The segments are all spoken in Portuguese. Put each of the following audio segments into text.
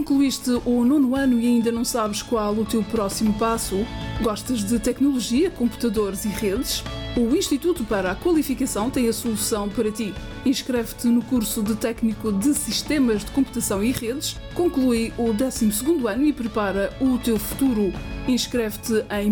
Concluíste o 9º ano e ainda não sabes qual o teu próximo passo? Gostas de tecnologia, computadores e redes? O Instituto para a Qualificação tem a solução para ti. Inscreve-te no curso de Técnico de Sistemas de Computação e Redes, conclui o 12º ano e prepara o teu futuro. Inscreve-te em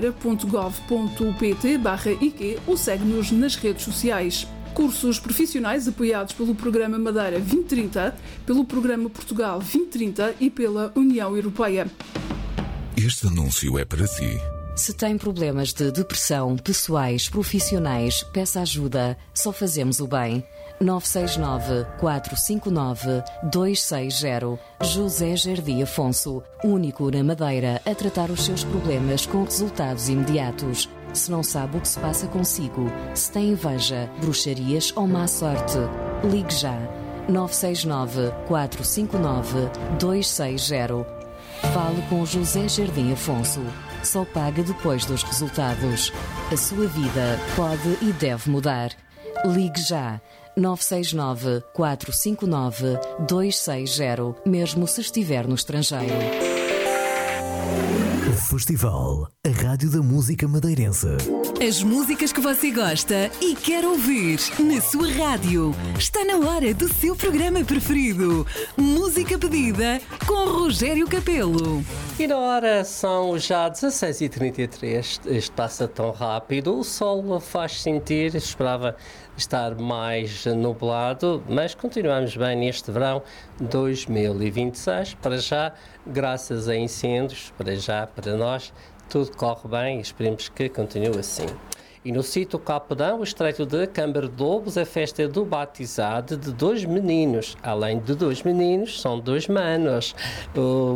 madeira.gov.pt/IQ ou segue-nos nas redes sociais. Cursos profissionais apoiados pelo Programa Madeira 2030, pelo Programa Portugal 2030 e pela União Europeia. Este anúncio é para si. Se tem problemas de depressão, pessoais, profissionais, peça ajuda. Só fazemos o bem. 969-459-260. José Jardim Afonso, único na Madeira a tratar os seus problemas com resultados imediatos. Se não sabe o que se passa consigo, se tem inveja, bruxarias ou má sorte, ligue já. 969-459-260. Fale com José Jardim Afonso. Só paga depois dos resultados. A sua vida pode e deve mudar. Ligue já. 969-459-260, mesmo se estiver no estrangeiro. Festival, a Rádio da Música Madeirense. As músicas que você gosta e quer ouvir na sua rádio. Está na hora do seu programa preferido. Música pedida com Rogério Capelo. E na hora são já 16h33. Isto passa tão rápido. O sol faz sentir. Esperava estar mais nublado, mas continuamos bem neste verão 2026. Para já, graças a incêndios, para nós, tudo corre bem e esperemos que continue assim. E no sítio Capodão, o estreito de Câmara de Lobos, a festa do batizado de 2 meninos. Além de 2 meninos, são 2 manos, o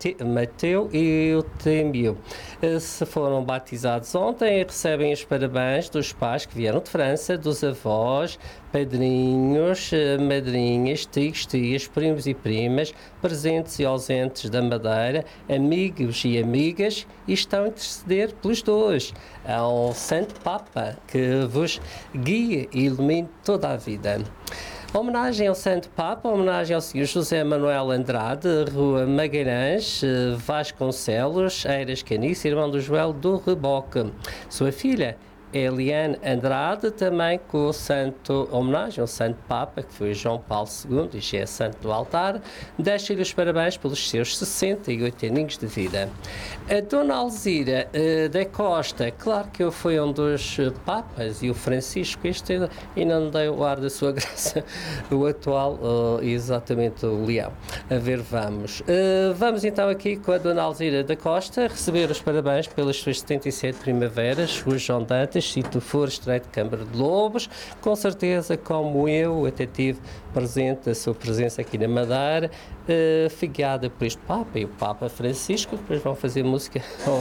Mateu e o Temio. Se foram batizados ontem, recebem os parabéns dos pais que vieram de França, dos avós, padrinhos, madrinhas, tios, tias, primos e primas, presentes e ausentes da Madeira, amigos e amigas, e estão a interceder pelos dois, ao Santo Papa, que vos guie e ilumine toda a vida. Homenagem ao Santo Papa, homenagem ao Sr. José Manuel Andrade, Rua Magalhães, Vasconcelos, Eiras Caniço, irmão do Joel do Reboque. Sua filha, Eliane Andrade, também com o santo, homenagem ao Santo Papa, que foi João Paulo II, e já é santo do altar, deixa-lhe os parabéns pelos seus 68 aninhos de vida. A Dona Alzira da Costa, claro que eu fui um dos papas, e o Francisco, este ainda não dei o ar da sua graça, o atual, exatamente o Leão. A ver, vamos. Vamos então aqui com a Dona Alzira da Costa, receber os parabéns pelas suas 77 primaveras, Rua João Dantas, se tu for estreito de Câmara de Lobos, com certeza, como eu, até tive presente a sua presença aqui na Madeira, figueada por este Papa e o Papa Francisco, depois vão fazer música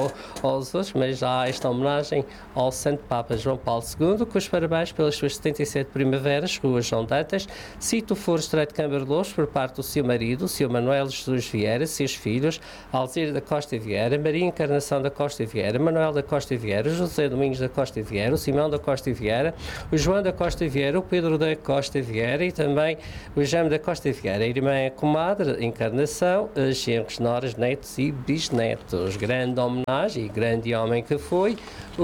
aos outros, mas já há esta homenagem ao Santo Papa João Paulo II, com os parabéns pelas suas 77 primaveras, Rua João Dantas, se tu for estreito de Câmara de Lobos, por parte do seu marido, o seu Manuel Jesus Vieira, seus filhos, Alzira da Costa Vieira, Maria Encarnação da Costa Vieira, Manuel da Costa Vieira, José Domingos da Costa Vieira, o Simão da Costa Vieira, o João da Costa Vieira, o Pedro da Costa Vieira e também o Jaime da Costa Vieira, a irmã comadre Encarnação, genros, noras, netos e bisnetos. Grande homenagem e grande homem que foi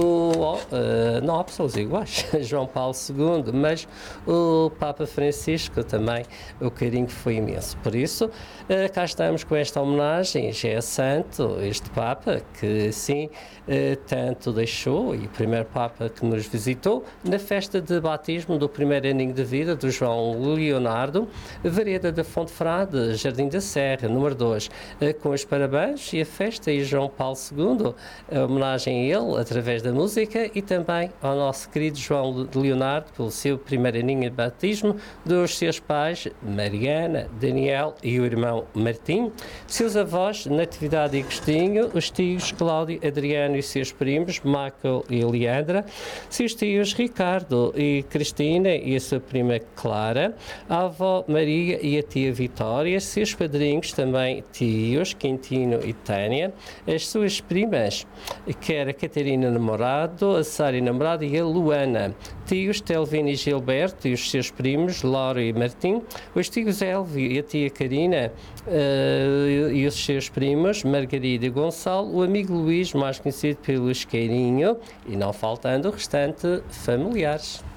não há pessoas iguais, João Paulo II, mas o Papa Francisco também, o carinho foi imenso. Por isso, cá estamos com esta homenagem, já é santo, este Papa, que sim, tanto deixou, e o primeiro Papa que nos visitou, na festa de batismo do primeiro aninho de vida do João Leonardo, Vereda da Fonte Frade, Jardim da Serra, número 2, com os parabéns e a festa, e João Paulo II, a homenagem a ele, através da música, e também ao nosso querido João Leonardo, pelo seu primeiro aninho de batismo, dos seus pais, Mariana, Daniel e o irmão Martim, seus avós, Natividade e Agostinho, os tios Cláudio, Adriano e seus primos, Michael e Leandra, seus tios Ricardo e Cristina e a sua prima Clara, a a avó Maria e a tia Vitória, seus padrinhos também tios, Quintino e Tânia, as suas primas, que era a Catarina Namorado, a Sária Namorado e a Luana, tios Telvino e Gilberto e os seus primos, Laura e Martim, os tios Elvio e a tia Karina e os seus primos, Margarida e Gonçalo, o amigo Luís, mais conhecido pelo Isqueirinho, e não faltando o restante familiares.